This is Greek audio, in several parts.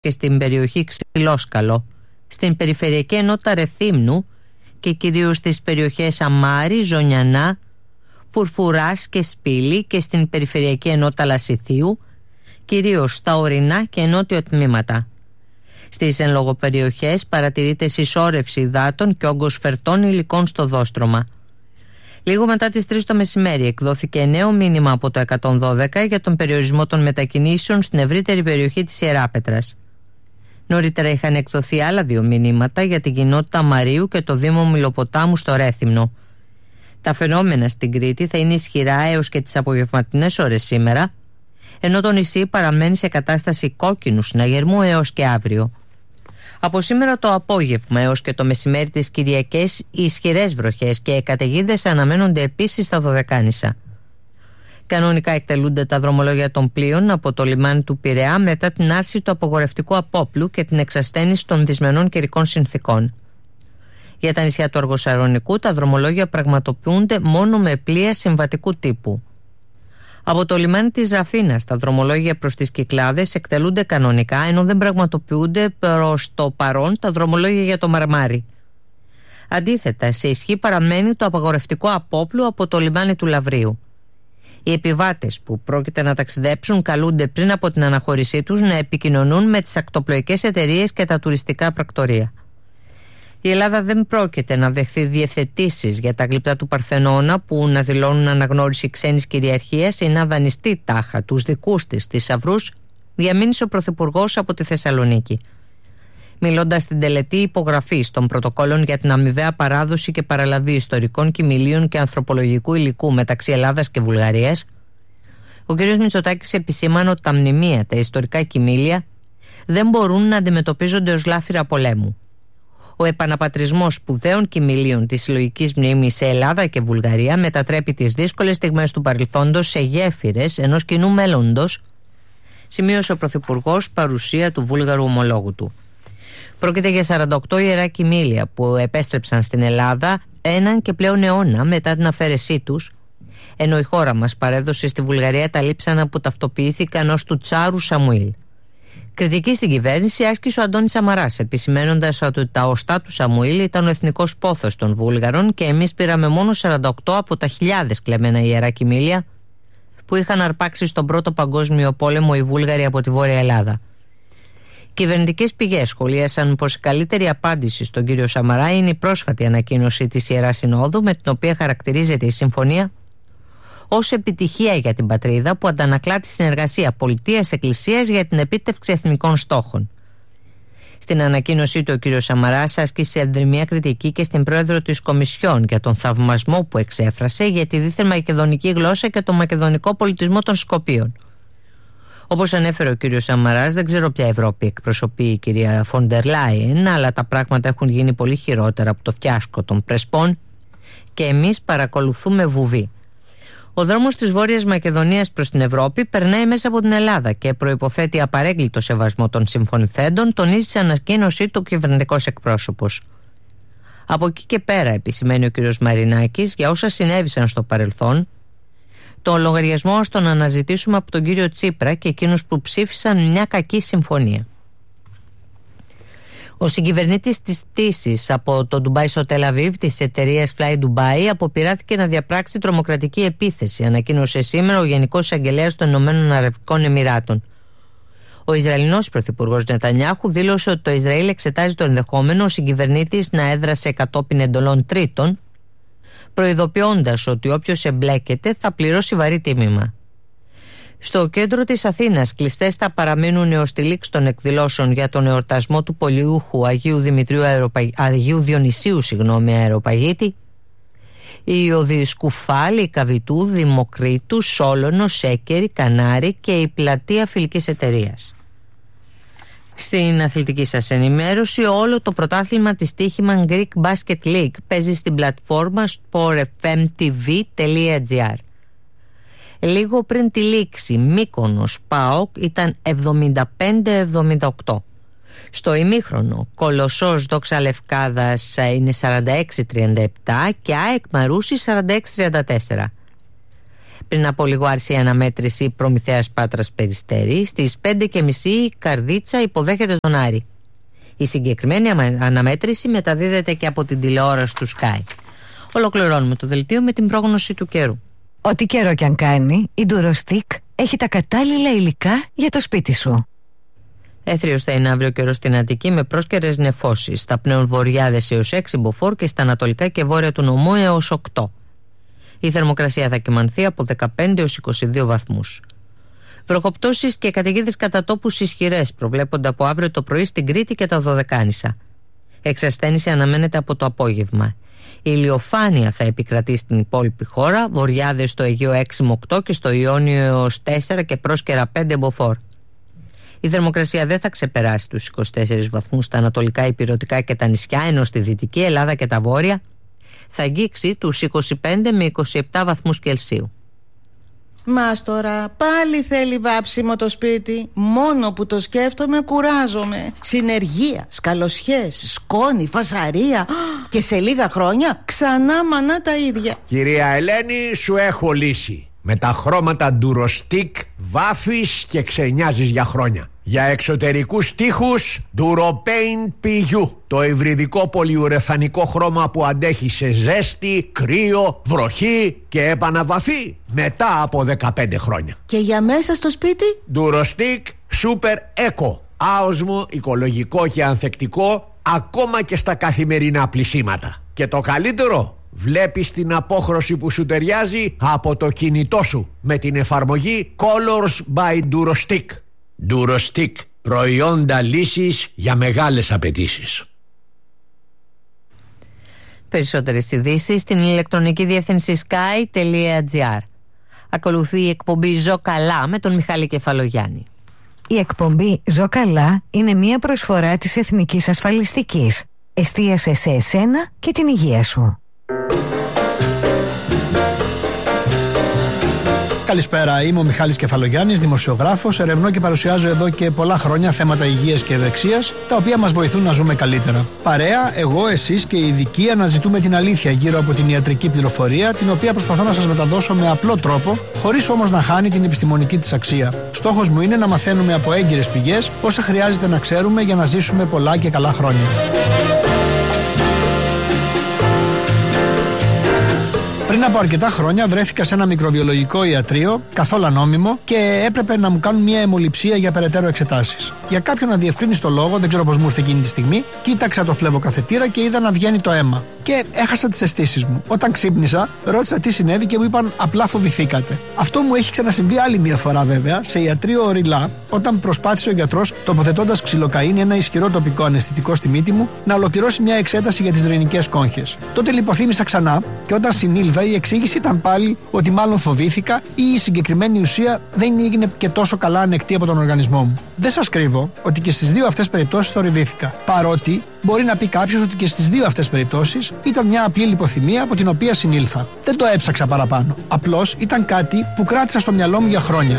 και στην περιοχή Ξυλόσκαλο, στην περιφερειακή ενότητα Ρεθύμνου και κυρίως στις περιοχές Αμάρη, Ζωνιανά, Φουρφουράς και Σπήλη και στην περιφερειακή ενότητα Λασιθίου, κυρίως στα ορεινά και νότιο τμήματα. Στις εν λόγω περιοχές παρατηρείται συσσόρευση υδάτων και όγκος φερτών υλικών στο δόστρωμα. Λίγο μετά τις 3 το μεσημέρι εκδόθηκε νέο μήνυμα από το 112 για τον περιορισμό των μετακινήσεων στην ευρύτερη περιοχή της Ιεράπετρας. Νωρίτερα είχαν εκδοθεί άλλα 2 μηνύματα για την κοινότητα Μαρίου και το Δήμο Μιλοποτάμου στο Ρέθυμνο. Τα φαινόμενα στην Κρήτη θα είναι ισχυρά έως και τις απογευματινές ώρες σήμερα, ενώ το νησί παραμένει σε κατάσταση κόκκινου συναγερμού έως και αύριο. Από σήμερα το απόγευμα έως και το μεσημέρι της Κυριακής, οι ισχυρές βροχές και καταιγίδες αναμένονται επίσης στα Δωδεκάνησα. Κανονικά εκτελούνται τα δρομολόγια των πλοίων από το λιμάνι του Πειραιά μετά την άρση του απογορευτικού απόπλου και την εξασθένιση των δυσμενών καιρικών συνθήκων. Για τα νησιά του Αργοσαρονικού, τα δρομολόγια πραγματοποιούνται μόνο με πλοία συμβατικού τύπου. Από το λιμάνι της Ραφίνας, τα δρομολόγια προς τις Κυκλάδες εκτελούνται κανονικά, ενώ δεν πραγματοποιούνται προς το παρόν τα δρομολόγια για το Μαρμάρι. Αντίθετα, σε ισχύ παραμένει το απαγορευτικό απόπλου από το λιμάνι του Λαβρίου. Οι επιβάτες που πρόκειται να ταξιδέψουν καλούνται πριν από την αναχώρησή τους να επικοινωνούν με τις ακτοπλοϊκές εταιρείες και τα τουριστικά πρακτορεία. Η Ελλάδα δεν πρόκειται να δεχθεί διευθετήσεις για τα γλυπτά του Παρθενώνα που να δηλώνουν αναγνώριση ξένης κυριαρχίας ή να δανειστεί τάχα τους δικούς της θησαυρούς, διαμήνυσε ο Πρωθυπουργός από τη Θεσσαλονίκη. Μιλώντας στην τελετή υπογραφής των πρωτοκόλων για την αμοιβαία παράδοση και παραλαβή ιστορικών κιμηλίων και ανθρωπολογικού υλικού μεταξύ Ελλάδας και Βουλγαρίας, ο κ. Μητσοτάκης επισήμανε ότι τα μνημεία, τα ιστορικά κιμήλια, δεν μπορούν να αντιμετωπίζονται ως λάφυρα πολέμου. Ο επαναπατρισμός σπουδαίων κιμηλίων της συλλογικής μνήμης σε Ελλάδα και Βουλγαρία μετατρέπει τις δύσκολες στιγμές του παρελθόντος σε γέφυρες ενός κοινού μέλλοντος, σημείωσε ο Πρωθυπουργός παρουσία του Βούλγαρου ομολόγου του. Πρόκειται για 48 ιερά κιμήλια που επέστρεψαν στην Ελλάδα έναν και πλέον αιώνα μετά την αφαίρεσή τους, ενώ η χώρα μας παρέδωσε στη Βουλγαρία τα λείψανα που ταυτοποιήθηκαν ως του Τσάρου Σαμουήλ. Κριτική στην κυβέρνηση άσκησε ο Αντώνης Σαμαράς, επισημένοντας ότι τα οστά του Σαμουήλ ήταν ο εθνικός πόθος των Βούλγαρων και εμείς πήραμε μόνο 48 από τα χιλιάδες κλεμμένα ιερά κιμήλια που είχαν αρπάξει στον Πρώτο Παγκόσμιο Πόλεμο οι Βούλγαροι από τη Βόρεια Ελλάδα. Κυβερνητικές πηγές σχολίασαν πως η καλύτερη απάντηση στον κύριο Σαμαρά είναι η πρόσφατη ανακοίνωση της Ιεράς Συνόδου, με την οποία χαρακτηρίζεται η συμφωνία ως επιτυχία για την πατρίδα που αντανακλά τη συνεργασία πολιτείας-εκκλησίας για την επίτευξη εθνικών στόχων. Στην ανακοίνωσή του ο κ. Σαμαράς άσκησε ενδρυμία κριτική και στην πρόεδρο της Κομισιόν για τον θαυμασμό που εξέφρασε για τη δίθεν μακεδονική γλώσσα και τον μακεδονικό πολιτισμό των Σκοπίων. Όπως ανέφερε ο κ. Σαμαράς, δεν ξέρω ποια Ευρώπη εκπροσωπεί η κυρία Φοντερ Λάιεν, αλλά τα πράγματα έχουν γίνει πολύ χειρότερα από το φιάσκο των Πρεσπών και εμείς παρακολουθούμε βουβή. Ο δρόμος της Βόρειας Μακεδονίας προς την Ευρώπη περνάει μέσα από την Ελλάδα και προϋποθέτει απαρέγκλητο σεβασμό των συμφωνηθέντων, τονίζει σε ανακοίνωσή του ο κυβερνητικός εκπρόσωπος. Από εκεί και πέρα, επισημαίνει ο κ. Μαρινάκης, για όσα συνέβησαν στο παρελθόν, το λογαριασμό ας τον αναζητήσουμε από τον κύριο Τσίπρα και εκείνους που ψήφισαν μια κακή συμφωνία. Ο συγκυβερνήτης της πτήσης από το Ντουμπάι στο Τελαβίβ της εταιρείας Fly Dubai αποπειράθηκε να διαπράξει τρομοκρατική επίθεση, ανακοίνωσε σήμερα ο Γενικός Εισαγγελέας των Ηνωμένων Αραβικών Εμιράτων. Ο Ισραηλινός Πρωθυπουργός Νετανιάχου δήλωσε ότι το Ισραήλ εξετάζει το ενδεχόμενο ο συγκυβερνήτης να έδρασε κατόπιν εντολών τρίτων, προειδοποιώντας ότι όποιος εμπλέκεται θα πληρώσει βαρύ τίμημα. Στο κέντρο της Αθήνας κλειστές θα παραμείνουν έως τη λήξη των εκδηλώσεων για τον εορτασμό του πολιούχου Αγίου Διονυσίου Αεροπαγίτη, η οδοί Σκουφάλη, Καβιτού, Δημοκρίτου, Σόλωνο, Σέκερη, Κανάρη και η πλατεία Φιλικής Εταιρείας. Στην αθλητική σας ενημέρωση, όλο το πρωτάθλημα της Τύχημαν Greek Basket League παίζει στην πλατφόρμα sportfmtv.gr. Λίγο πριν τη λήξη, Μύκονος ΠΑΟΚ ήταν 75-78. Στο ημίχρονο, Κολοσσός Δόξα Λευκάδας είναι 46-37 και ΑΕΚ Μαρούσι 46-34. Πριν από λίγο άρχισε η αναμέτρηση Προμηθέας Πάτρας Περιστέρη. Στις 5:30 η Καρδίτσα υποδέχεται τον Άρη. Η συγκεκριμένη αναμέτρηση μεταδίδεται και από την τηλεόραση του Sky. Ολοκληρώνουμε το δελτίο με την πρόγνωση του καιρού. Ό,τι καιρό κι αν κάνει, η Durostick έχει τα κατάλληλα υλικά για το σπίτι σου. Έθριος θα είναι αύριο καιρός στην Αττική με πρόσκαιρες νεφώσεις. Στα πλέον βορειάδες έως 6 μποφόρ και στα ανατολικά και βόρεια του νομού έως 8. Η θερμοκρασία θα κυμανθεί από 15 έως 22 βαθμούς. Βροχοπτώσεις και καταιγίδες κατά τόπους ισχυρές προβλέπονται από αύριο το πρωί στην Κρήτη και τα Δωδεκάνησα. Εξασθένηση αναμένεται από το απόγευμα. Η ηλιοφάνεια θα επικρατεί στην υπόλοιπη χώρα, βορειάδες στο Αιγαίο 6 με 8 και στο Ιόνιο έως 4 και πρόσκαιρα 5 μποφόρ. Η θερμοκρασία δεν θα ξεπεράσει τους 24 βαθμούς στα ανατολικά, ηπειρωτικά και τα νησιά, ενώ στη Δυτική Ελλάδα και τα βόρεια θα αγγίξει τους 25 με 27 βαθμούς Κελσίου. Μας τώρα πάλι θέλει βάψιμο το σπίτι. Μόνο που το σκέφτομαι κουράζομαι. Συνεργεία, σκαλοσιές, σκόνη, φασαρία. Και σε λίγα χρόνια ξανά μανά τα ίδια. Κυρία Ελένη, σου έχω λύση. Με τα χρώματα Durostick βάφεις και ξενιάζεις για χρόνια. Για εξωτερικούς τοίχους Duropaint PU. Το υβριδικό πολυουρεθανικό χρώμα που αντέχει σε ζέστη, κρύο, βροχή και επαναβαφή μετά από 15 χρόνια. Και για μέσα στο σπίτι Durostick Super Eco. Άοσμο, οικολογικό και ανθεκτικό ακόμα και στα καθημερινά πλυσίματα. Και το καλύτερο, βλέπεις την απόχρωση που σου ταιριάζει από το κινητό σου με την εφαρμογή Colors by Durostick. Durostick, προϊόντα λύσης για μεγάλες απαιτήσεις. Περισσότερες ειδήσεις στην ηλεκτρονική διεύθυνση sky.gr. Ακολουθεί η εκπομπή Ζω Καλά με τον Μιχάλη Κεφαλογιάννη. Η εκπομπή Ζω Καλά είναι μια προσφορά της Εθνικής Ασφαλιστικής. Εστίασε σε εσένα και την υγεία σου. Καλησπέρα, είμαι ο Μιχάλης Κεφαλογιάννης, δημοσιογράφος. Ερευνώ και παρουσιάζω εδώ και πολλά χρόνια θέματα υγείας και ευεξίας, τα οποία μας βοηθούν να ζούμε καλύτερα. Παρέα, εγώ, εσείς και οι ειδικοί αναζητούμε την αλήθεια γύρω από την ιατρική πληροφορία, την οποία προσπαθώ να σας μεταδώσω με απλό τρόπο, χωρίς όμως να χάνει την επιστημονική της αξία. Στόχος μου είναι να μαθαίνουμε από έγκυρες πηγές όσα χρειάζεται να ξέρουμε για να ζήσουμε πολλά και καλά χρόνια. Πριν από αρκετά χρόνια βρέθηκα σε ένα μικροβιολογικό ιατρείο, καθόλου ανώνυμο, και έπρεπε να μου κάνουν μια αιμοληψία για περαιτέρω εξετάσεις. Για κάποιον να διευκρίνει το λόγο, δεν ξέρω πώς μου ήρθε εκείνη τη στιγμή, κοίταξα το φλεβοκαθετήρα και είδα να βγαίνει το αίμα. Και έχασα τις αισθήσεις μου. Όταν ξύπνησα, ρώτησα τι συνέβη και μου είπαν απλά φοβηθήκατε. Αυτό μου έχει ξανασυμβεί άλλη μια φορά βέβαια, σε ιατρείο Ορειλά, όταν προσπάθησε ο γιατρός, τοποθετώντας ξυλοκαΐνη, ένα ισχυρό τοπικό αναισθητικό στη μύτη μου, να ολοκληρώσει μια εξέταση για τις δρενικές κόγχες. Τότε λιποθύμησα ξανά και όταν συνήλθα, η εξήγηση ήταν πάλι ότι μάλλον φοβήθηκα ή η συγκεκριμένη ουσία δεν έγινε και τόσο καλά ανεκτή από τον οργανισμό μου. Δεν σας κρύβω ότι και στις δύο αυτές περιπτώσεις θορυβήθηκα. Παρότι μπορεί να πει κάποιος ότι και στις δύο αυτές περιπτώσεις ήταν μια απλή λιποθυμία από την οποία συνήλθα. Δεν το έψαξα παραπάνω. Απλώς ήταν κάτι που κράτησα στο μυαλό μου για χρόνια.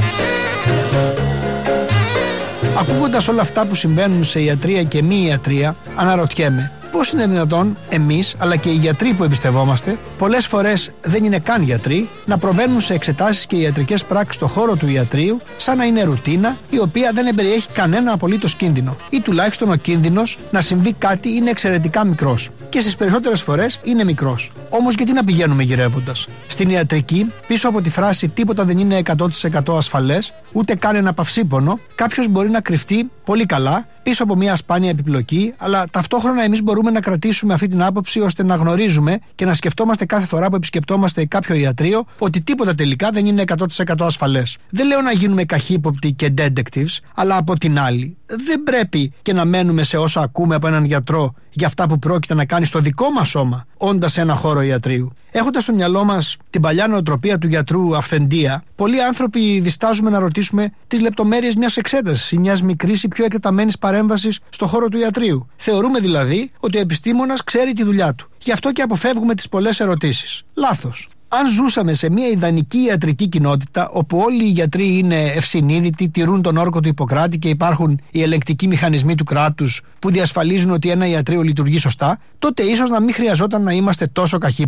Ακούγοντας όλα αυτά που συμβαίνουν σε ιατρία και μη ιατρία, αναρωτιέμαι. Πώς είναι δυνατόν εμείς, αλλά και οι γιατροί που εμπιστευόμαστε, πολλές φορές δεν είναι καν γιατροί, να προβαίνουν σε εξετάσεις και ιατρικές πράξεις στο χώρο του ιατρείου, σαν να είναι ρουτίνα, η οποία δεν εμπεριέχει κανένα απολύτως κίνδυνο. Ή τουλάχιστον ο κίνδυνος να συμβεί κάτι είναι εξαιρετικά μικρός. Και στις περισσότερες φορές είναι μικρός. Όμως γιατί να πηγαίνουμε γυρεύοντας? Στην ιατρική, πίσω από τη φράση «τίποτα δεν είναι 100% ασφαλές», ούτε καν ένα παυσίπονο, κάποιος μπορεί να κρυφτεί πολύ καλά πίσω από μια σπάνια επιπλοκή, αλλά ταυτόχρονα εμείς μπορούμε να κρατήσουμε αυτή την άποψη ώστε να γνωρίζουμε και να σκεφτόμαστε κάθε φορά που επισκεπτόμαστε κάποιο ιατρείο ότι τίποτα τελικά δεν είναι 100% ασφαλές. Δεν λέω να γίνουμε καχύποπτοι και detectives, αλλά από την άλλη, δεν πρέπει και να μένουμε σε όσα ακούμε από έναν γιατρό για αυτά που πρόκειται να κάνει στο δικό μας σώμα, όντας σε ένα χώρο ιατρείου. Έχοντας στο μυαλό μας την παλιά νοοτροπία του γιατρού αυθεντία, πολλοί άνθρωποι διστάζουμε να ρωτήσουμε τις λεπτομέρειες μιας εξέτασης ή μιας μικρής ή πιο εκτεταμένης παρέμβασης στο χώρο του ιατρείου. Θεωρούμε δηλαδή ότι ο επιστήμονας ξέρει τη δουλειά του. Γι' αυτό και αποφεύγουμε τις πολλές ερωτήσεις. Λάθος. Αν ζούσαμε σε μια ιδανική ιατρική κοινότητα όπου όλοι οι γιατροί είναι ευσυνείδητοι, τηρούν τον όρκο του Ιπποκράτη και υπάρχουν οι ελεγκτικοί μηχανισμοί του κράτους που διασφαλίζουν ότι ένα ιατρείο λειτουργεί σωστά, τότε ίσως να μην χρειαζόταν να είμαστε τόσο καχύποπτοι.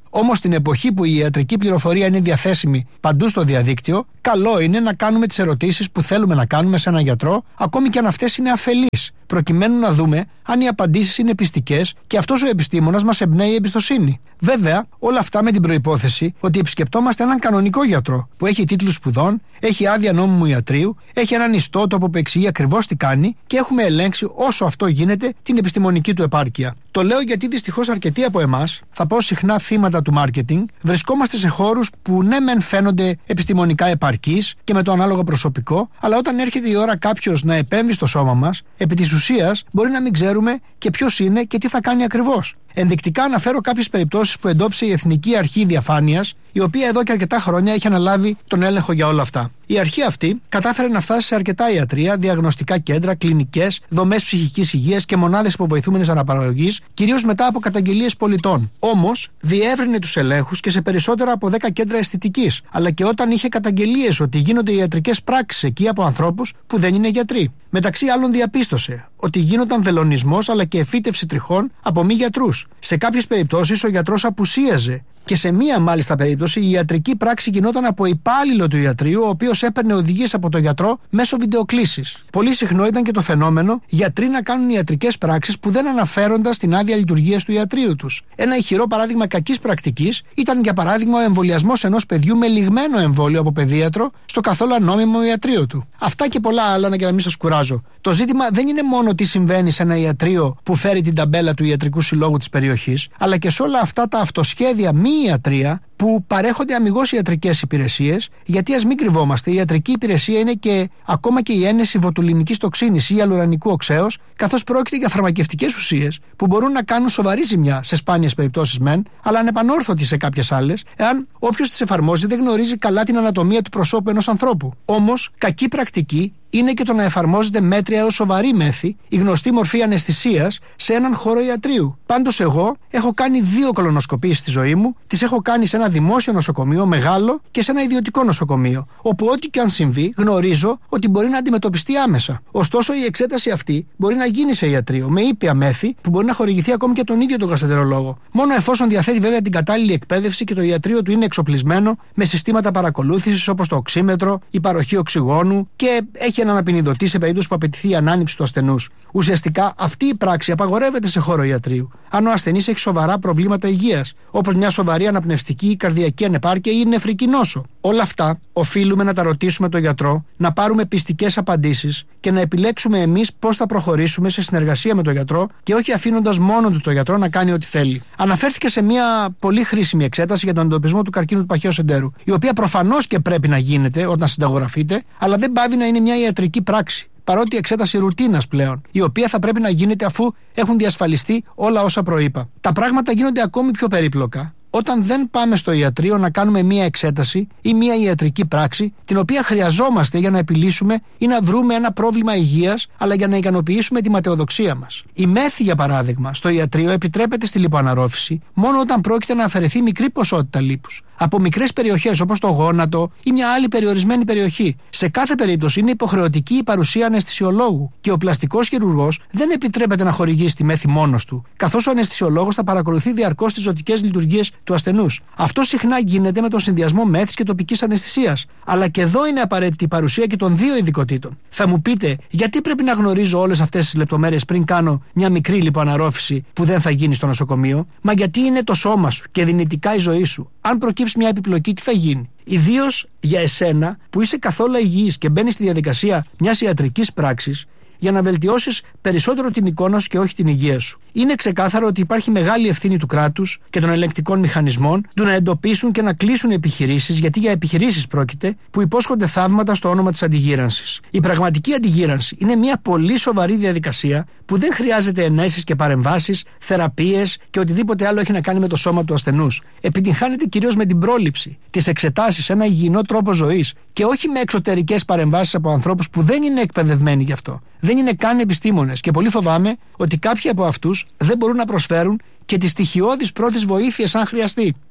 Όμως στην εποχή που η ιατρική πληροφορία είναι διαθέσιμη παντού στο διαδίκτυο, καλό είναι να κάνουμε τις ερωτήσεις που θέλουμε να κάνουμε σε έναν γιατρό, ακόμη και αν αυτές είναι αφελείς, προκειμένου να δούμε αν οι απαντήσεις είναι πιστικές και αυτός ο επιστήμονας μας εμπνέει εμπιστοσύνη. Βέβαια, όλα αυτά με την προϋπόθεση ότι επισκεπτόμαστε έναν κανονικό γιατρό που έχει τίτλους σπουδών, έχει άδεια νόμιμου ιατρείου, έχει έναν ιστότοπο που εξηγεί ακριβώς τι κάνει και έχουμε ελέγξει όσο αυτό γίνεται την επιστημονική του επάρκεια. Το λέω γιατί δυστυχώς αρκετοί από εμάς, θα πω συχνά θύματα του μάρκετινγκ, βρισκόμαστε σε χώρους που ναι μεν φαίνονται επιστημονικά επαρκείς και με το ανάλογο προσωπικό, αλλά όταν έρχεται η ώρα κάποιος να επέμβει στο σώμα μας, επί της ουσίας μπορεί να μην ξέρουμε και ποιος είναι και τι θα κάνει ακριβώς. Ενδεικτικά αναφέρω κάποιες περιπτώσεις που εντόπισε η Εθνική Αρχή Διαφάνειας, η οποία εδώ και αρκετά χρόνια έχει αναλάβει τον έλεγχο για όλα αυτά. Η αρχή αυτή κατάφερε να φτάσει σε αρκετά ιατρεία, διαγνωστικά κέντρα, κλινικές, δομές ψυχικής υγείας και μονάδες υποβοηθούμενης αναπαραγωγής, κυρίως μετά από καταγγελίες πολιτών. Όμως, διεύρυνε τους ελέγχους και σε περισσότερα από 10 κέντρα αισθητικής, αλλά και όταν είχε καταγγελίες ότι γίνονται ιατρικές πράξεις εκεί από ανθρώπους που δεν είναι γιατροί. Μεταξύ άλλων, διαπίστωσε ότι γίνονταν βελονισμός αλλά και εφύτευση τριχών από μη γιατρούς. Σε κάποιες περιπτώσεις, ο γιατρός απουσίαζε. Και σε μία μάλιστα περίπτωση η ιατρική πράξη γινόταν από υπάλληλο του ιατρείου, ο οποίος έπαιρνε οδηγίες από τον γιατρό μέσω βιντεοκλήσης. Πολύ συχνό ήταν και το φαινόμενο γιατροί να κάνουν ιατρικές πράξεις που δεν αναφέρονταν στην άδεια λειτουργίας του ιατρείου τους. Ένα ηχηρό παράδειγμα κακής πρακτικής ήταν για παράδειγμα ο εμβολιασμός ενός παιδιού με λιγμένο εμβόλιο από παιδίατρο στο καθόλου ανώνυμο ιατρείο του. Αυτά και πολλά άλλα για να μην σας κουράζω. Το ζήτημα δεν είναι μόνο τι συμβαίνει σε ένα ιατρείο που φέρει την ταμπέλα του ιατρικού συλλόγου της περιοχής, αλλά και σε όλα αυτά τα αυτοσχέδια μη ιατρεία που παρέχονται αμιγώς ιατρικές υπηρεσίες, γιατί ας μην κρυβόμαστε, η ιατρική υπηρεσία είναι και ακόμα και η ένεση βοτουλινικής τοξίνης ή ιαλουρανικού οξέως, καθώς πρόκειται για φαρμακευτικές ουσίες που μπορούν να κάνουν σοβαρή ζημιά σε σπάνιες περιπτώσεις μεν, αλλά ανεπανόρθωτη σε κάποιες άλλες, εάν όποιος τις εφαρμόζει δεν γνωρίζει καλά την ανατομία του προσώπου ενός ανθρώπου. Όμως, κακή πρακτική είναι και το να εφαρμόζεται μέτρια έως σοβαρή μέθη, η γνωστή μορφή αναισθησίας, σε έναν χώρο ιατρείου. Πάντως, εγώ έχω κάνει 2 κολονοσκοπίες στη ζωή μου, τις έχω κάνει σε ένα δημόσιο νοσοκομείο μεγάλο και σε ένα ιδιωτικό νοσοκομείο, όπου ό,τι και αν συμβεί, γνωρίζω ότι μπορεί να αντιμετωπιστεί άμεσα. Ωστόσο, η εξέταση αυτή μπορεί να γίνει σε ιατρείο, με ήπια μέθη που μπορεί να χορηγηθεί ακόμη και από τον ίδιο τον γαστρεντερολόγο. Μόνο εφόσον διαθέτει βέβαια την κατάλληλη εκπαίδευση και το ιατρείο του είναι εξοπλισμένο με συστήματα παρακολούθησης όπως το οξύμετρο, η παροχή οξυγόνου και έχει έναν απεινιδωτή σε περίπτωση που απαιτηθεί η ανάνυψη του ασθενούς. Ουσιαστικά αυτή η πράξη απαγορεύεται σε χώρο ιατρείου, αν ο ασθενής έχει σοβαρά προβλήματα υγείας, όπως μια σοβαρή αναπνευστική ή καρδιακή ανεπάρκεια ή νεφρική νόσο. Όλα αυτά οφείλουμε να τα ρωτήσουμε τον γιατρό, να πάρουμε πιστικές απαντήσεις και να επιλέξουμε εμείς πώς θα προχωρήσουμε σε συνεργασία με τον γιατρό και όχι αφήνοντας μόνο του τον γιατρό να κάνει ό,τι θέλει. Αναφέρθηκε σε μια πολύ χρήσιμη εξέταση για τον εντοπισμό του καρκίνου του παχαίου εντερού, η οποία προφανώς και πρέπει να γίνεται όταν συνταγογραφείται, αλλά δεν πάβει να είναι μια ιατρική πράξη. Παρότι εξέταση ρουτίνας πλέον, η οποία θα πρέπει να γίνεται αφού έχουν διασφαλιστεί όλα όσα προείπα. Τα πράγματα γίνονται ακόμη πιο περίπλοκα όταν δεν πάμε στο ιατρείο να κάνουμε μία εξέταση ή μία ιατρική πράξη, την οποία χρειαζόμαστε για να επιλύσουμε ή να βρούμε ένα πρόβλημα υγείας, αλλά για να ικανοποιήσουμε τη ματαιοδοξία μας. Η μέθη, για παράδειγμα, στο ιατρείο επιτρέπεται στη λιποαναρρόφηση μόνο όταν πρόκειται να αφαιρεθεί μικρή ποσότητα λίπους από μικρές περιοχές όπως το γόνατο ή μια άλλη περιορισμένη περιοχή. Σε κάθε περίπτωση είναι υποχρεωτική η παρουσία αναισθησιολόγου και ο πλαστικός χειρουργός δεν επιτρέπεται να χορηγήσει τη μέθη μόνος του, καθώς ο αναισθησιολόγος θα παρακολουθεί διαρκώς τις ζωτικές λειτουργίες του ασθενούς. Αυτό συχνά γίνεται με τον συνδυασμό μέθης και τοπικής αναισθησίας. Αλλά και εδώ είναι απαραίτητη η παρουσία και των 2 ειδικοτήτων. Θα μου πείτε, γιατί πρέπει να γνωρίζω όλες αυτές τις λεπτομέρειες πριν κάνω μια μικρή λιποαναρρόφηση που δεν θα γίνει στο νοσοκομείο? Μα γιατί είναι το σώμα σου και δυνητικά η ζωή σου. Αν προκύψει μια επιπλοκή, τι θα γίνει? Ιδίως για εσένα που είσαι καθόλου υγιής και μπαίνεις στη διαδικασία μιας ιατρικής πράξης για να βελτιώσεις περισσότερο την εικόνα σου και όχι την υγεία σου. Είναι ξεκάθαρο ότι υπάρχει μεγάλη ευθύνη του κράτους και των ελεγκτικών μηχανισμών του να εντοπίσουν και να κλείσουν επιχειρήσεις, γιατί για επιχειρήσεις πρόκειται, που υπόσχονται θαύματα στο όνομα της αντιγύρανσης. Η πραγματική αντιγύρανση είναι μια πολύ σοβαρή διαδικασία που δεν χρειάζεται ενέσεις και παρεμβάσεις, θεραπείες και οτιδήποτε άλλο έχει να κάνει με το σώμα του ασθενούς. Επιτυγχάνεται κυρίως με την πρόληψη, τις εξετάσεις σε ένα υγιεινό τρόπο ζωής και όχι με εξωτερικές παρεμβάσεις από ανθρώπους που δεν είναι εκπαιδευμένοι γι' αυτό. Δεν είναι καν επιστήμονες και πολύ φοβάμαι ότι κάποιοι από αυτούς δεν μπορούν να προσφέρουν και τις στοιχειώδεις πρώτες βοήθειες αν χρειαστεί.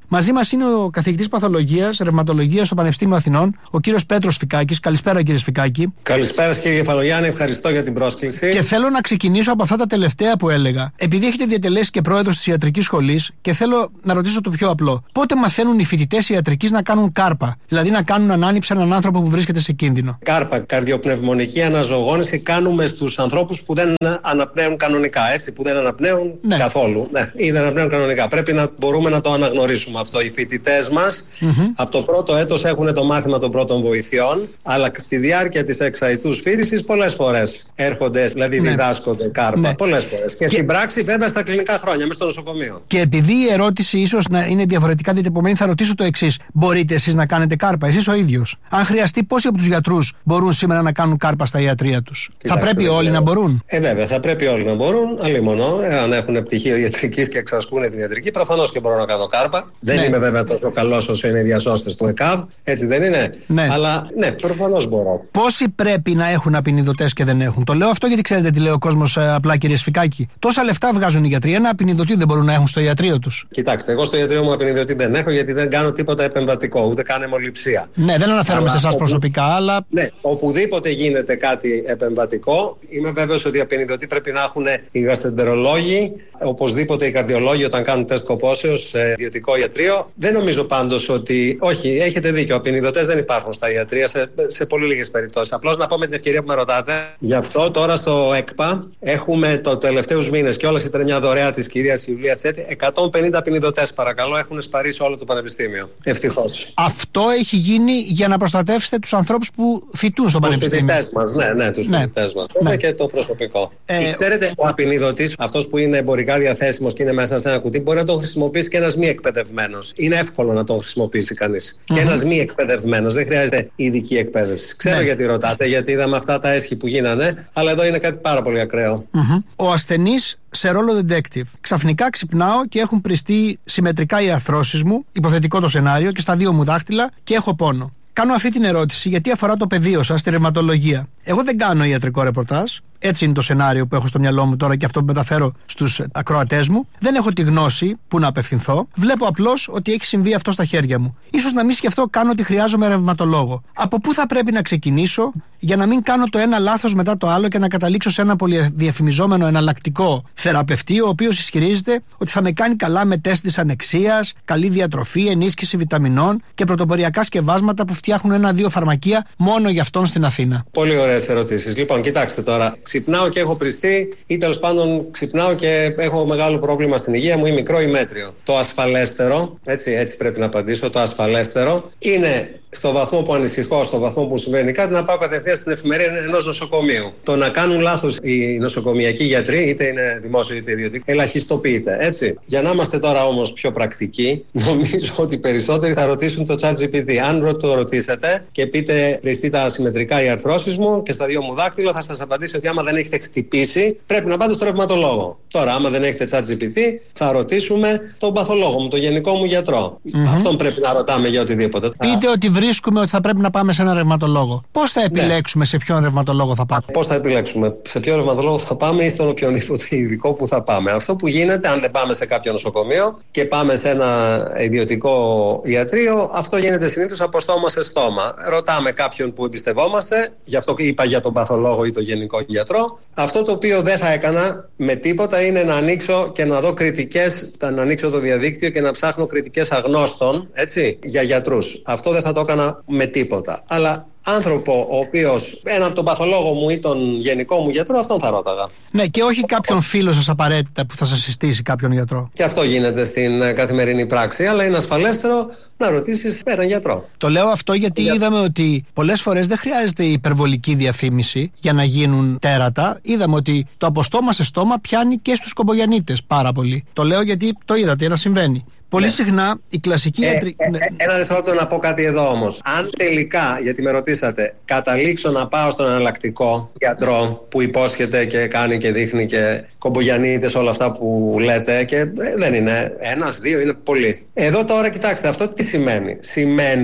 Μαζί μας είναι ο καθηγητής παθολογίας, ρευματολογίας στο Πανεπιστήμιο Αθηνών, ο κύριος Πέτρος Σφικάκης. Καλησπέρα, κύριε Σφικάκη. Καλησπέρα, κύριε Κεφαλογιάννη, ευχαριστώ για την πρόσκληση. Και θέλω να ξεκινήσω από αυτά τα τελευταία που έλεγα. Επειδή έχετε διατελέσει και πρόεδρος της ιατρικής σχολής, και θέλω να ρωτήσω το πιο απλό. Πότε μαθαίνουν οι φοιτητές ιατρικής να κάνουν κάρπα, δηλαδή να κάνουν ανάνυψη έναν άνθρωπο που βρίσκεται σε κίνδυνο? Κάρπα, καρδιοπνευμονική αναζωογόνηση, κάνουμε στους ανθρώπους που δεν αναπνέουν κανονικά, έτσι, που δεν αναπνέουν καθόλου. Ναι, ή δεν αναπνέουν κανονικά. Πρέπει να μπορούμε να το αναγνωρίσουμε αυτό. Οι φοιτητές μας από το πρώτο έτος έχουν το μάθημα των πρώτων βοηθειών, αλλά στη διάρκεια της εξαετούς φοιτησης πολλές φορές έρχονται, δηλαδή διδάσκονται κάρπα. Πολλές φορές. Και στην πράξη, βέβαια, στα κλινικά χρόνια, μέσα στο νοσοκομείο. Και επειδή η ερώτηση ίσως να είναι διαφορετικά διατυπωμένη, θα ρωτήσω το εξής. Μπορείτε εσείς να κάνετε κάρπα, εσείς ο ίδιος? Αν χρειαστεί, πόσοι από τους γιατρούς μπορούν σήμερα να κάνουν κάρπα στα ιατρεία τους? Θα πρέπει όλοι να μπορούν? Βέβαια, θα πρέπει όλοι να μπορούν. Αλλήμονο, αν έχουν πτυχίο ιατρικής και εξασκούν την ιατρική, προφανώς και μπορώ να κάνω κάρπα. Δεν είμαι βέβαια τόσο καλός όσο είναι οι διασώστες του ΕΚΑΒ, έτσι δεν είναι? Αλλά ναι, προφανώς μπορώ. Πόσοι πρέπει να έχουν απεινιδωτές και δεν έχουν? Το λέω αυτό γιατί ξέρετε τι λέει ο κόσμος απλά, κύριε Σφικάκη. Τόσα λεφτά βγάζουν οι γιατροί, ένα απεινιδωτή δεν μπορούν να έχουν στο ιατρείο τους? Κοιτάξτε, εγώ στο ιατρείο μου απεινιδωτή δεν έχω, γιατί δεν κάνω τίποτα επεμβατικό, ούτε κάνω αιμοληψία. Ναι, δεν αναφέρομαι σε εσάς προσωπικά, αλλά. Ναι, οπουδήποτε γίνεται κάτι επεμβατικό, είμαι βέβαιος ότι οι απεινιδωτοί πρέπει να έχουν οι γαστρεντερολόγοι, οπωσδήποτε οι καρδιολόγοι όταν κάνουν τεστ κοπόσεως σε ιδιωτικό ιατρείο. Δεν νομίζω πάντως ότι. Όχι, έχετε δίκιο. Απεινιδωτές δεν υπάρχουν στα ιατρεία σε πολύ λίγες περιπτώσεις. Απλώς να πω με την ευκαιρία που με ρωτάτε. Γι' αυτό τώρα στο ΕΚΠΑ έχουμε το τελευταίους μήνες και όλες ήταν μια δωρεά της κυρίας Ιουλίας Τσέτη. 150 απεινιδωτές, παρακαλώ, έχουν σπαρίσει όλο το πανεπιστήμιο. Ευτυχώς. Αυτό έχει γίνει για να προστατεύσετε τους ανθρώπους που φοιτούν στο πανεπιστήμιο. Τους φοιτητές μας, ναι, τους φοιτητές μας. Και το προσωπικό. Ξέρετε, ο απεινιδωτής, αυτός που είναι εμπορικά διαθέσιμος και είναι μέσα σε ένα κουτί, μπορεί να τον χρησιμοποιήσει και ένας μη εκπαιδευμένος. Είναι εύκολο να τον χρησιμοποιήσει κανείς. Και ένας μη εκπαιδευμένος, δεν χρειάζεται ειδική εκπαίδευση. Ξέρω γιατί ρωτάτε, γιατί είδαμε αυτά τα έσχη που γίνανε, αλλά εδώ είναι κάτι πάρα πολύ ακραίο. Ο ασθενής σε ρόλο detective. Ξαφνικά ξυπνάω και έχουν πριστεί συμμετρικά οι αρθρώσεις μου, υποθετικό το σενάριο, και στα δύο μου δάχτυλα και έχω πόνο. Κάνω αυτή την ερώτηση γιατί αφορά το πεδίο σας, τη ρευματολογία. Εγώ δεν κάνω ιατρικό ρεπορτάζ. Έτσι είναι το σενάριο που έχω στο μυαλό μου τώρα και αυτό που μεταφέρω στους ακροατές μου. Δεν έχω τη γνώση που να απευθυνθώ. Βλέπω απλώς ότι έχει συμβεί αυτό στα χέρια μου. Ίσως να μην σκεφτώ καν ότι χρειάζομαι ρευματολόγο. Από πού θα πρέπει να ξεκινήσω για να μην κάνω το ένα λάθος μετά το άλλο και να καταλήξω σε ένα πολυδιαφημιζόμενο εναλλακτικό θεραπευτή, ο οποίος ισχυρίζεται ότι θα με κάνει καλά με τεστ της ανεξίας, καλή διατροφή, ενίσχυση βιταμινών και πρωτοποριακά σκευάσματα που φτιάχνουν ένα-δύο φαρμακεία μόνο για αυτόν στην Αθήνα? Πολύ ωραίες ερωτήσεις. Λοιπόν, κοιτάξτε τώρα. Ξυπνάω και έχω πριστεί, ή τέλος πάντων ξυπνάω και έχω μεγάλο πρόβλημα στην υγεία μου, ή μικρό ή μέτριο. Το ασφαλέστερο, έτσι πρέπει να απαντήσω, το ασφαλέστερο είναι στο βαθμό που ανησυχώ, στο βαθμό που συμβαίνει κάτι, να πάω κατευθείαν στην εφημερία ενός νοσοκομείου. Το να κάνουν λάθος οι νοσοκομιακοί γιατροί, είτε είναι δημόσιο είτε ιδιωτικό, ελαχιστοποιείται, έτσι. Για να είμαστε τώρα όμως πιο πρακτικοί, νομίζω ότι περισσότεροι θα ρωτήσουν το ChatGPT. Αν το ρωτήσετε και πείτε πριστεί τα συμμετρικά οι αρθρώσεις μου και στα δύο μου δάκτυλα, θα σας απαντήσει ότι άμα δεν έχετε χτυπήσει, πρέπει να πάτε στο ρευματολόγο. Τώρα, άμα δεν έχετε ChatGPT, θα ρωτήσουμε τον παθολόγο μου, τον γενικό μου γιατρό. Αυτόν πρέπει να ρωτάμε για οτιδήποτε. Πείτε ότι βρίσκουμε ότι θα πρέπει να πάμε σε ένα ρευματολόγο. Πώς θα επιλέξουμε σε ποιον ρευματολόγο θα πάμε? Πώς θα επιλέξουμε σε ποιον ρευματολόγο θα πάμε ή στον οποιονδήποτε ειδικό που θα πάμε? Αυτό που γίνεται, αν δεν πάμε σε κάποιο νοσοκομείο και πάμε σε ένα ιδιωτικό ιατρείο, αυτό γίνεται συνήθως από στόμα σε στόμα. Ρωτάμε κάποιον που εμπιστευόμαστε, γι' αυτό είπα για τον παθολόγο ή τον γενικό γιατρό. Αυτό το οποίο δεν θα έκανα με τίποτα είναι να ανοίξω και να δω κριτικές, να ανοίξω το διαδίκτυο και να ψάχνω κριτικές αγνώστων, έτσι, για γιατρούς. Αυτό δεν θα το έκανα με τίποτα. Αλλά άνθρωπο ο οποίος, ένα από τον παθολόγο μου ή τον γενικό μου γιατρό, αυτόν θα ρώταγα. Ναι, και όχι κάποιον φίλο σας απαραίτητα που θα σας συστήσει κάποιον γιατρό. Και αυτό γίνεται στην καθημερινή πράξη, αλλά είναι ασφαλέστερο να ρωτήσεις έναν γιατρό. Το λέω αυτό γιατί είδαμε ότι πολλές φορές δεν χρειάζεται υπερβολική διαφήμιση για να γίνουν τέρατα. Είδαμε ότι το από στόμα σε στόμα πιάνει και στους κομπογιαννίτες πάρα πολύ. Το λέω γιατί το είδατε να συμβαίνει. Πολύ συχνά η κλασική ιατρική. Ένα δευτερόλεπτο να πω κάτι εδώ όμως. Αν τελικά, γιατί με ρωτήσατε, καταλήξω να πάω στον εναλλακτικό γιατρό που υπόσχεται και κάνει και δείχνει και κομπογιανίτες, όλα αυτά που λέτε, και δεν είναι ένας, δύο, είναι πολλοί. Εδώ τώρα κοιτάξτε, αυτό τι σημαίνει? Σημαίνει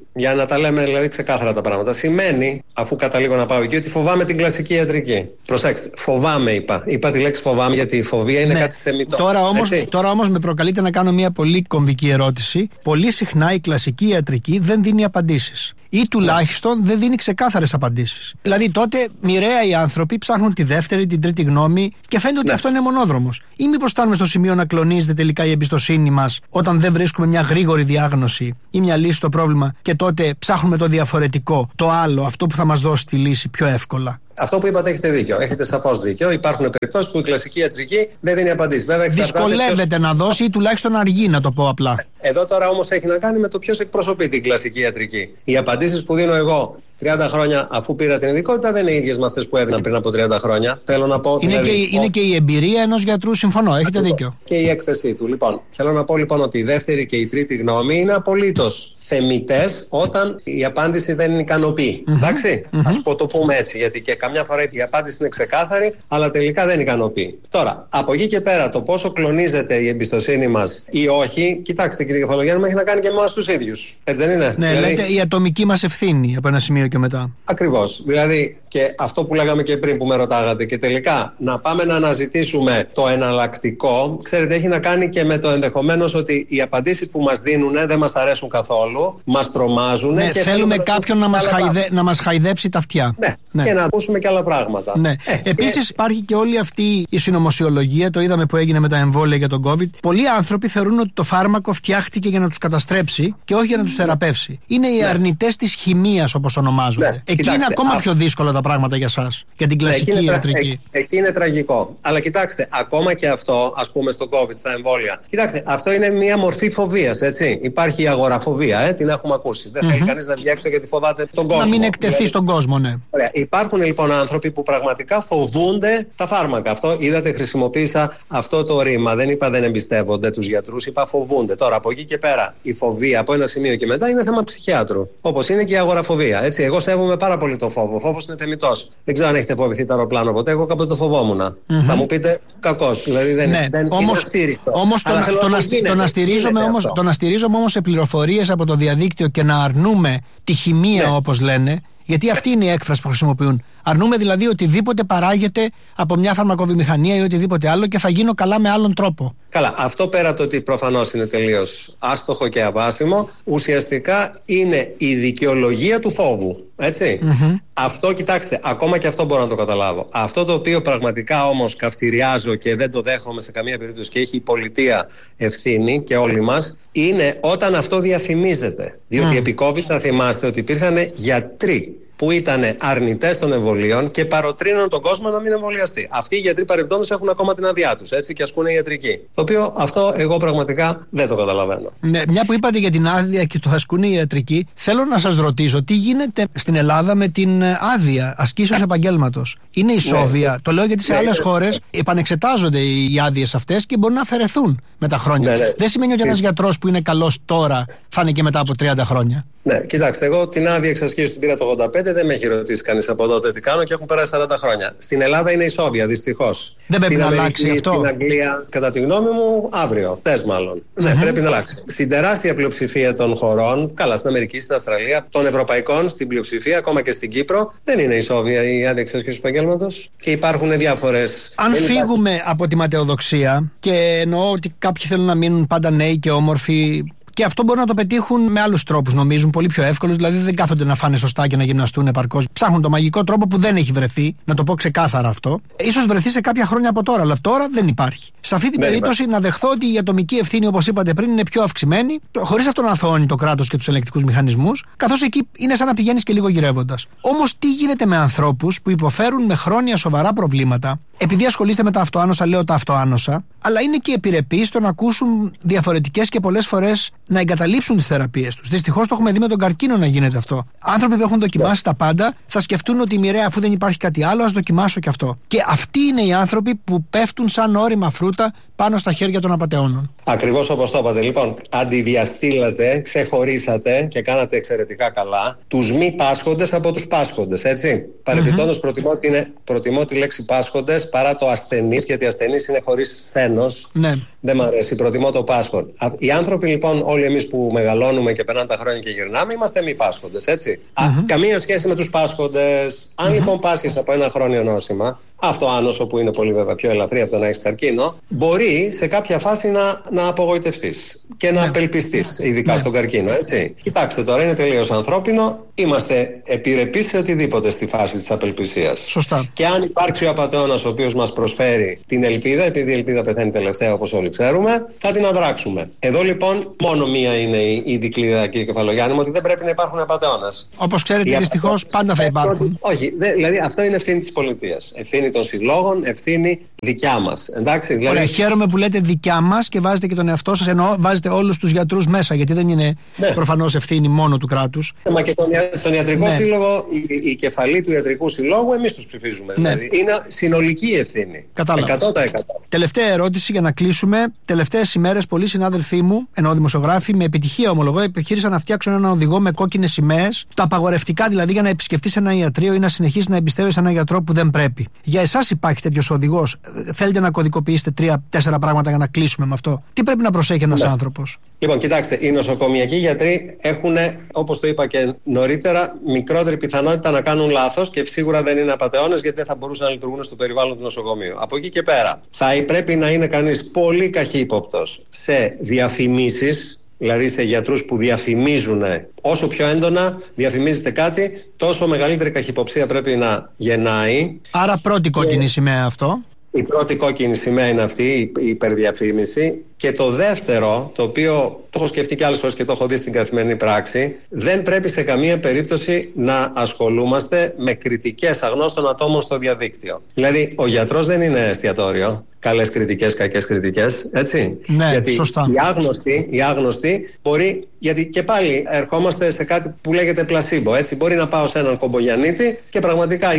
Για να τα λέμε δηλαδή ξεκάθαρα τα πράγματα. Σημαίνει, αφού καταλήγω να πάω εκεί, ότι φοβάμαι την κλασική ιατρική. Προσέξτε, φοβάμαι είπα. Είπα τη λέξη φοβάμαι γιατί η φοβία είναι κάτι θεμιτό. Τώρα όμως με προκαλείται να κάνω μια πολύ κομβική ερώτηση. Πολύ συχνά η κλασική ιατρική δεν δίνει απαντήσεις. Ή τουλάχιστον δεν δίνει ξεκάθαρες απαντήσεις. Δηλαδή τότε μοιραία οι άνθρωποι ψάχνουν τη δεύτερη, την τρίτη γνώμη και φαίνεται ότι αυτό είναι μονόδρομος. Ή μήπως φτάνουμε στο σημείο να κλονίζεται τελικά η εμπιστοσύνη μας όταν δεν βρίσκουμε μια γρήγορη διάγνωση ή μια λύση στο πρόβλημα και τότε ψάχνουμε το διαφορετικό, το άλλο, αυτό που θα μας δώσει τη λύση πιο εύκολα. Αυτό που είπατε έχετε δίκιο. Έχετε σαφώς δίκιο. Υπάρχουν περιπτώσεις που η κλασική ιατρική δεν δίνει απαντήσεις. Δυσκολεύεται να δώσει ή τουλάχιστον αργεί, να το πω απλά. Εδώ τώρα όμως έχει να κάνει με το ποιος εκπροσωπεί την κλασική ιατρική. Οι απαντήσεις που δίνω εγώ 30 χρόνια αφού πήρα την ειδικότητα δεν είναι ίδιες με αυτές που έδιναν πριν από 30 χρόνια. Θέλω να πω. Είναι και η εμπειρία ενός γιατρού, συμφωνώ. Έχετε δίκιο. Και η έκθεσή του. Λοιπόν, θέλω να πω λοιπόν ότι η δεύτερη και η τρίτη γνώμη είναι απολύτως θεμιτές όταν η απάντηση δεν ικανοποιεί. Εντάξει, ας το πούμε έτσι, γιατί και καμιά φορά η απάντηση είναι ξεκάθαρη, αλλά τελικά δεν ικανοποιεί. Τώρα, από εκεί και πέρα, το πόσο κλονίζεται η εμπιστοσύνη μας ή όχι, κοιτάξτε κύριε Κεφαλογιάννη, έχει να κάνει και με εμάς τους ίδιους. Έτσι δεν είναι? Ναι, δηλαδή, λέτε η ατομική μας ευθύνη από ένα σημείο και μετά. Ακριβώς. Δηλαδή, και αυτό που λέγαμε και πριν που με ρωτάγατε, και τελικά να πάμε να αναζητήσουμε το εναλλακτικό, ξέρετε, έχει να κάνει και με το ενδεχομένως ότι οι απαντήσεις που μας δίνουν δεν μας αρέσουν καθόλου. Μας τρομάζουν. Ναι, και θέλουμε κάποιον να μας χαϊδέψει τα αυτιά. Ναι. Και να ακούσουμε και άλλα πράγματα. Ναι. Επίσης υπάρχει και όλη αυτή η συνωμοσιολογία, το είδαμε που έγινε με τα εμβόλια για τον COVID. Πολλοί άνθρωποι θεωρούν ότι το φάρμακο φτιάχτηκε για να τους καταστρέψει και όχι για να τους θεραπεύσει. Είναι οι αρνητές της χημείας, όπως ονομάζονται. Εκεί κοιτάξτε, είναι ακόμα πιο δύσκολα τα πράγματα για σας, για την κλασική ιατρική. Εκεί είναι τραγικό. Αλλά κοιτάξτε, ακόμα και αυτό, ας πούμε στο COVID, στα εμβόλια. Κοιτάξτε, αυτό είναι μια μορφή φοβίας, έτσι. Υπάρχει η αγοραφοβία. Την έχουμε ακούσει. Δεν θέλει κανείς να βγει έξω γιατί φοβάται τον κόσμο. Να μην εκτεθεί στον κόσμο, ναι. Ωραία. Υπάρχουν λοιπόν άνθρωποι που πραγματικά φοβούνται τα φάρμακα. Αυτό είδατε, χρησιμοποίησα αυτό το ρήμα. Δεν είπα δεν εμπιστεύονται τους γιατρούς, είπα φοβούνται. Τώρα από εκεί και πέρα η φοβία από ένα σημείο και μετά είναι θέμα ψυχιάτρου. Όπως είναι και η αγοραφοβία. Έτσι. Εγώ σέβομαι πάρα πολύ το φόβο. Ο φόβος είναι θεμιτός. Δεν ξέρω αν έχετε φοβηθεί το αεροπλάνο ποτέ. Εγώ κάποτε το φοβόμουν. Θα μου πείτε κακός. Δηλαδή δεν είναι αστήρικτο. Όμως το να στηρίζομαι όμως σε πληροφορίες από το διαδίκτυο και να αρνούμε τη χημεία, όπως λένε, γιατί αυτή είναι η έκφραση που χρησιμοποιούν. Αρνούμε δηλαδή οτιδήποτε παράγεται από μια φαρμακοβιομηχανία ή οτιδήποτε άλλο και θα γίνω καλά με άλλον τρόπο. Καλά, αυτό πέρα το ότι προφανώς είναι τελείως άστοχο και αβάσιμο, ουσιαστικά είναι η δικαιολογία του φόβου. Έτσι. Αυτό, κοιτάξτε, ακόμα και αυτό μπορώ να το καταλάβω. Αυτό το οποίο πραγματικά όμως καυτηριάζω και δεν το δέχομαι σε καμία περίπτωση και έχει η πολιτεία ευθύνη και όλοι μας, είναι όταν αυτό διαφημίζεται. Διότι επί COVID θα θυμάστε ότι υπήρχαν γιατροί που ήταν αρνητές των εμβολίων και παροτρύνουν τον κόσμο να μην εμβολιαστεί. Αυτοί οι γιατροί παρεπτόντως έχουν ακόμα την άδειά τους, έτσι, και ασκούν ιατρική. Το οποίο αυτό εγώ πραγματικά δεν το καταλαβαίνω. Ναι, μια που είπατε για την άδεια και το ασκούν ιατρική, θέλω να σας ρωτήσω τι γίνεται στην Ελλάδα με την άδεια ασκήσεως επαγγέλματος. Είναι ισόβια? Το λέω γιατί σε άλλες χώρες επανεξετάζονται οι άδειες αυτές και μπορούν να αφαιρεθούν με τα χρόνια. Δεν σημαίνει ότι ένας γιατρός που είναι καλός τώρα θα είναι και μετά από 30 χρόνια. Ναι, κοιτάξτε, εγώ την άδεια εξασκήσεως την πήρα το 85, δεν με έχει ρωτήσει κανείς από τότε τι κάνω και έχουν περάσει 40 χρόνια. Στην Ελλάδα είναι ισόβια, δυστυχώς. Δεν πρέπει να αλλάξει αυτό? Στην Αγγλία, κατά τη γνώμη μου, αύριο. Τες μάλλον. Ναι, πρέπει να αλλάξει. Στην τεράστια πλειοψηφία των χωρών, καλά, στην Αμερική, στην Αυστραλία, των ευρωπαϊκών, στην πλειοψηφία, ακόμα και στην Κύπρο, δεν είναι ισόβια η άδεια εξασκήσεως επαγγέλματος και υπάρχουν διάφορες. Αν φύγουμε από τη ματαιοδοξία και εννοώ ότι κάποιοι θέλουν να μείνουν πάντα νέοι και όμορφοι. Και αυτό μπορούν να το πετύχουν με άλλους τρόπους, νομίζουν, πολύ πιο εύκολους. Δηλαδή δεν κάθονται να φάνε σωστά και να γυμναστούν επαρκώς. Ψάχνουν το μαγικό τρόπο που δεν έχει βρεθεί, να το πω ξεκάθαρα αυτό. Ίσως βρεθεί σε κάποια χρόνια από τώρα, αλλά τώρα δεν υπάρχει. Σε αυτή την περίπτωση να δεχθώ ότι η ατομική ευθύνη, όπως είπατε πριν, είναι πιο αυξημένη, χωρίς αυτό να αθωώνει το κράτος και τους ελεγκτικούς μηχανισμούς, καθώς εκεί είναι σαν να πηγαίνεις και λίγο γυρεύοντας. Όμως τι γίνεται με ανθρώπους που υποφέρουν με χρόνια σοβαρά προβλήματα, επειδή ασχολείστε με τα αυτοάνοσα, λέω τα αυτοάνοσα, αλλά είναι και επιρρεπείς στο να ακούσουν διαφορετικές και πολλές φορές να εγκαταλείψουν τις θεραπείες τους. Δυστυχώς το έχουμε δει με τον καρκίνο να γίνεται αυτό. Άνθρωποι που έχουν δοκιμάσει τα πάντα θα σκεφτούν ότι μοιραία, αφού δεν υπάρχει κάτι άλλο, ας δοκιμάσω και αυτό. Και αυτοί είναι οι άνθρωποι που πέφτουν σαν όρημα φρούτα πάνω στα χέρια των απατεώνων. Ακριβώς όπως το είπατε. Λοιπόν, αντιδιαστήλατε, ξεχωρίσατε και κάνατε εξαιρετικά καλά τους μη πάσχοντες από τους πάσχοντες, έτσι. Παρεμπιπτόντως, προτιμώ τη λέξη πάσχοντες παρά το ασθενής, γιατί ασθενής είναι χωρίς σθένος. Ναι. Δεν μ' αρέσει, προτιμώ το πάσχον. Οι άνθρωποι λοιπόν, όλοι εμείς που μεγαλώνουμε και περνάνε τα χρόνια και γυρνάμε, είμαστε μη πάσχοντες, έτσι. Καμία σχέση με τους πάσχοντες. Αν λοιπόν πάσχεις από ένα χρόνιο νόσημα, αυτό άνοσο που είναι πολύ βέβαια πιο ελαφρύ από το να έχεις καρκίνο, μπορεί σε κάποια φάση να απογοητευτείς και να απελπιστείς, ειδικά στον καρκίνο, έτσι. Κοιτάξτε τώρα, είναι τελείως ανθρώπινο. Είμαστε επιρρεπείς σε οτιδήποτε στη φάση της απελπισίας. Σωστά. Και αν υπάρξει ο απατεώνας ο οποίος μας προσφέρει την ελπίδα, επειδή η ελπίδα πεθαίνει τελευταία όπως όλοι ξέρουμε, θα την αδράξουμε. Εδώ λοιπόν μόνο μία είναι η δικλείδα, κύριε Κεφαλογιάννη, ότι δεν πρέπει να υπάρχουν απατεώνας. Όπως ξέρετε, δυστυχώς πάντα θα υπάρχουν. Όχι, δηλαδή αυτό είναι ευθύνη της πολιτείας. Ευθύνη των συλλόγων, ευθύνη δικιά μας. Εντάξει, δηλαδή... Ωραία, χαίρομαι που λέτε δικιά μας και βάζετε και τον εαυτό σας, ενώ βάζετε όλους τους γιατρούς μέσα, γιατί δεν είναι προφανώς ευθύνη μόνο του κράτους. Μα και στον ιατρικό σύλλογο, η κεφαλή του ιατρικού συλλόγου, εμείς τους ψηφίζουμε. Δηλαδή είναι συνολική ευθύνη. Κατάλαβα. 100%. Τελευταία ερώτηση για να κλείσουμε. Τελευταίες ημέρες, πολλοί συνάδελφοί μου, ενώ δημοσιογράφοι, με επιτυχία ομολογώ, επιχείρησαν να φτιάξουν έναν οδηγό με κόκκινες σημαίες, τα απαγορευτικά δηλαδή για να επισκεφτείς ένα ιατρείο ή να συνεχίσεις να εμπιστεύεσαι έναν γιατρό που δεν πρέπει. Για εσάς υπάρχει τέτοιος οδηγός? Θέλετε να κωδικοποιήσετε 3-4 πράγματα για να κλείσουμε με αυτό? Τι πρέπει να προσέχει ένας άνθρωπος? Λοιπόν, κοιτάξτε, οι νοσοκομιακοί γιατροί έχουν, όπως το είπα και νωρίτερα, μικρότερη πιθανότητα να κάνουν λάθος και σίγουρα δεν είναι απατεώνες, γιατί δεν θα μπορούσαν να λειτουργούν στο περιβάλλον του νοσοκομείου. Από εκεί και πέρα, πρέπει να είναι κανείς πολύ καχύποπτος σε διαφημίσεις, δηλαδή σε γιατρούς που διαφημίζουν. Όσο πιο έντονα διαφημίζεται κάτι, τόσο μεγαλύτερη καχυποψία πρέπει να γεννάει. Άρα πρώτη κόκκινη σημαία αυτό. Η πρώτη κόκκινη σημαία είναι αυτή, η υπερδιαφήμιση. Και το δεύτερο, το οποίο το έχω σκεφτεί και άλλες φορές και το έχω δει στην καθημερινή πράξη, δεν πρέπει σε καμία περίπτωση να ασχολούμαστε με κριτικές αγνώστων ατόμων στο διαδίκτυο. Δηλαδή, ο γιατρός δεν είναι εστιατόριο. Καλές κριτικές, κακές κριτικές, έτσι. Ναι, γιατί σωστά. Οι άγνωστοι μπορεί, γιατί και πάλι ερχόμαστε σε κάτι που λέγεται πλασίμπο, έτσι. Μπορεί να πάω σε έναν κομπογιανίτη και πραγματικά η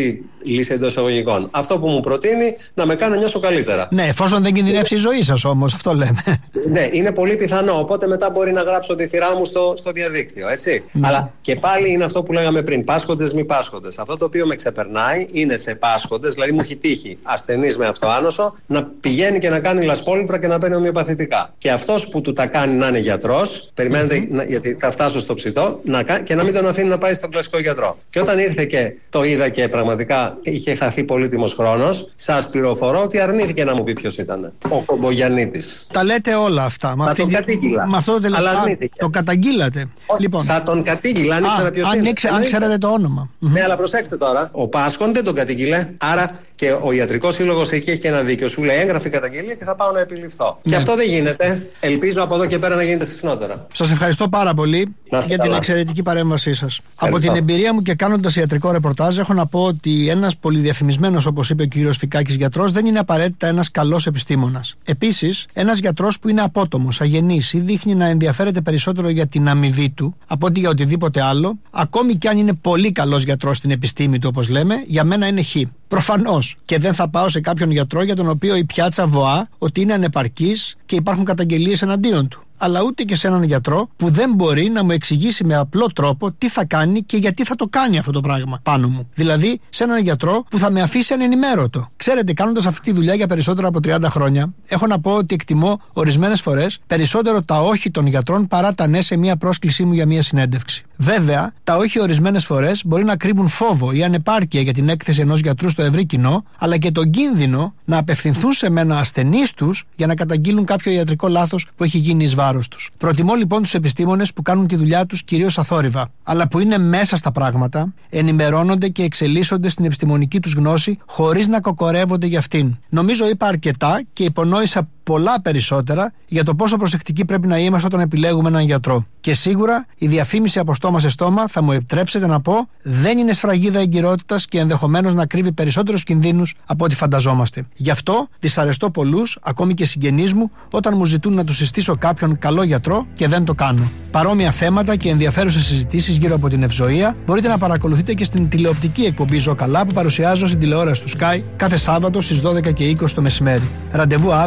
λύση εντός εισαγωγικών, αυτό που μου προτείνει, να με κάνει να νιώσω καλύτερα. Ναι, εφόσον δεν κινδυνεύσει η ζωή σας όμως, αυτό λέμε. Ναι, είναι πολύ πιθανό. Οπότε μετά μπορεί να γράψω τη θυρά μου στο διαδίκτυο, έτσι. Ναι. Αλλά και πάλι είναι αυτό που λέγαμε πριν, πάσχοντες μη πάσχοντες. Αυτό το οποίο με ξεπερνάει είναι σε πάσχοντες, δηλαδή μου έχει τύχει ασθενής με αυτοάνωσο να πηγαίνει και να κάνει λασπόλουτρα και να παίρνει ομοιοπαθητικά. Και αυτός που του τα κάνει να είναι γιατρός, περιμένετε, γιατί θα φτάσω στο ψητό, και να μην τον αφήνει να πάει στον κλασικό γιατρό. Και όταν ήρθε και το είδα και πραγματικά είχε χαθεί πολύτιμος χρόνος, σας πληροφορώ ότι αρνήθηκε να μου πει ποιος ήταν. Ο Κομπογιαννίτης. Τα λέτε όλα αυτά. Θα τον κατήγγειλα. Με αυτό το τελευταίο. Το καταγγείλατε. Λοιπόν, θα τον κατήγγειλα αν ήξερα ποιος είναι. Αν ξέρετε το όνομα. Ναι, αλλά προσέξτε τώρα. Ο Πάσχον δεν τον κατήγγειλε. Άρα και ο ιατρικός σύλλογος εκεί έχει και ένα δίκιο. Σου λέει έγγραφη καταγγελία και θα πάω να επιληφθώ. Ναι. Και αυτό δεν γίνεται. Ελπίζω από εδώ και πέρα να γίνεται συχνότερα. Σας ευχαριστώ πάρα πολύ για την εξαιρετική παρέμβασή σας. Από την εμπειρία μου και κάνοντας ιατρικό ρεπορτάζ, έχω να πω ότι ένας πολυδιαφημισμένος, όπως είπε ο κύριος Φικάκης, γιατρός δεν είναι απαραίτητα ένας καλός επιστήμονας. Επίσης, ένας γιατρός που είναι απότομος, αγενής ή δείχνει να ενδιαφέρεται περισσότερο για την αμοιβή του από ότι για οτιδήποτε άλλο, ακόμη κι αν είναι πολύ καλός γιατρός στην επιστήμη του, όπως λέμε, για μένα είναι χ. Προφανώς. Και δεν θα πάω σε κάποιον γιατρό για τον οποίο η πιάτσα βοά ότι είναι ανεπαρκής και υπάρχουν καταγγελίες εναντίον του. Αλλά ούτε και σε έναν γιατρό που δεν μπορεί να μου εξηγήσει με απλό τρόπο τι θα κάνει και γιατί θα το κάνει αυτό το πράγμα πάνω μου. Δηλαδή, σε έναν γιατρό που θα με αφήσει ανενημέρωτο. Ξέρετε, κάνοντας αυτή τη δουλειά για περισσότερα από 30 χρόνια, έχω να πω ότι εκτιμώ ορισμένες φορές περισσότερο τα όχι των γιατρών παρά τα ναι σε μια πρόσκλησή μου για μια συνέντευξη. Βέβαια, τα όχι ορισμένες φορές μπορεί να κρύβουν φόβο ή ανεπάρκεια για την έκθεση ενός γιατρού στο ευρύ κοινό, αλλά και τον κίνδυνο να απευθυνθούν σε μένα ασθενείς τους για να καταγγείλουν κάποιο ιατρικό λάθος που έχει γίνει εις βάρος τους. Προτιμώ λοιπόν τους επιστήμονες που κάνουν τη δουλειά τους κυρίως αθόρυβα, αλλά που είναι μέσα στα πράγματα, ενημερώνονται και εξελίσσονται στην επιστημονική τους γνώση χωρίς να κοκορεύονται για αυτήν. Νομίζω είπα αρκετά και υπονόησα πολλά περισσότερα για το πόσο προσεκτικοί πρέπει να είμαστε όταν επιλέγουμε έναν γιατρό. Και σίγουρα η διαφήμιση από στόμα σε στόμα, θα μου επιτρέψετε να πω, δεν είναι σφραγίδα εγκυρότητας και ενδεχομένως να κρύβει περισσότερους κινδύνους από ό,τι φανταζόμαστε. Γι' αυτό δυσαρεστώ πολλούς, ακόμη και συγγενείς μου, όταν μου ζητούν να τους συστήσω κάποιον καλό γιατρό και δεν το κάνω. Παρόμοια θέματα και ενδιαφέρουσες συζητήσεις γύρω από την ευζοία μπορείτε να παρακολουθείτε και στην τηλεοπτική εκπομπή Ζω Καλά που παρουσιάζω στην τηλεόραση του Sky κάθε Σάββατο στις 12 και 20 το μεσημέρι. Ραντεβού αύριο στις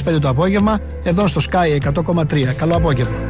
5 το απόγευμα εδώ στο Sky 100,3. Καλό απόγευμα.